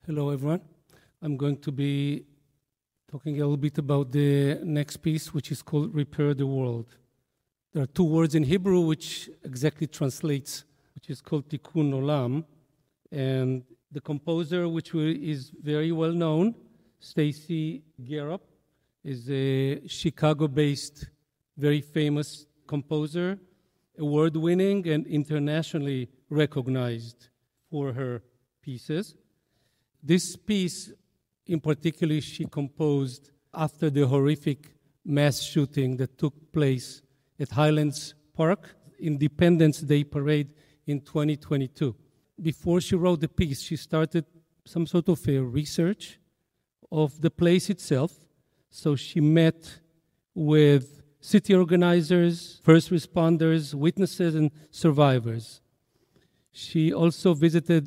Hello, everyone. I'm going to be talking a little bit about the next piece, which is called Repair the World. There are two words in Hebrew which exactly translates, which is called Tikkun Olam. And the composer, which is very well known, Stacy Garup, is a Chicago-based, very famous composer, award-winning and internationally recognized for her pieces. This piece, in particular, she composed after the horrific mass shooting that took place at Highlands Park, Independence Day Parade in 2022. Before she wrote the piece, she started some sort of a research of the place itself. So she met with city organizers, first responders, witnesses, and survivors. She also visited